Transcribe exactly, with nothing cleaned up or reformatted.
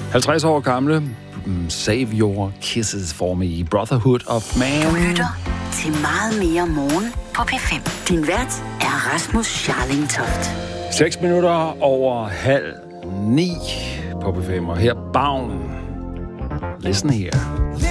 halvtreds år gamle. Save Your Kisses for Me. Brotherhood of Man. Du lytter til Meget mere morgen på P fem. Din vært er Rasmus Scharling-Toft. seks minutter over halv ni på P fem. Og her Baun. Listen here.